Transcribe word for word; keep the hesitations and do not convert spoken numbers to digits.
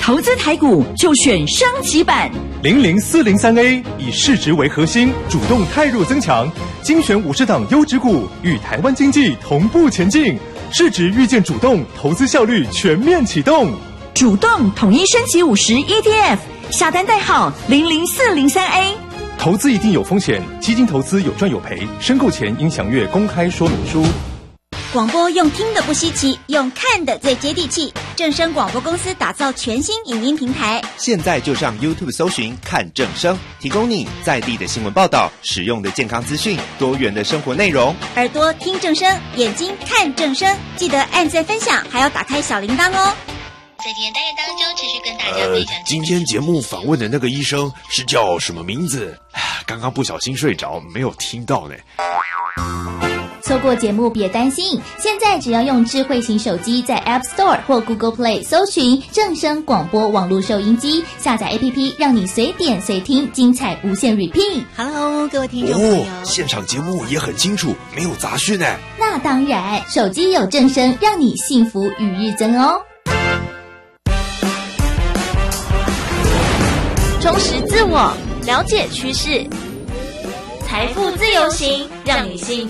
投资台股就选升级版零零四零三 A， 以市值为核心，主动汰弱增强，精选五十档优质股，与台湾经济同步前进。市值预见主动，投资效率全面启动。 主动统一升级五十 E T F， 下单代号零零四零三 A。 投资一定有风险，基金投资有赚有赔，申购前应详阅公开说明书。 广播用听的不稀奇，用看的最接地气。正声广播公司打造全新影音平台， 现在就上 YouTube 搜寻看正声，提供你在地的新闻报道、实用的健康资讯、多元的生活内容。 耳朵听正声，眼睛看正声，记得按赞分享，还要打开小铃铛哦。 在今天单元当中，持续跟大家分享、 呃。今天节目访问的那个医生是叫什么名字？刚刚不小心睡着，没有听到呢。 错过节目别担心，现在只要用智慧型手机在 App Store 或 Google Play 搜寻正声广播网络收音机，下载 A P P， 让你随点随听，精彩无限 repeat。 Hello， 各位听众朋友， 哦，现场节目也很清楚，没有杂讯呢。 那当然，手机有正声，让你幸福与日增哦。 充实自我，了解趋势，财富自由行，让你幸福。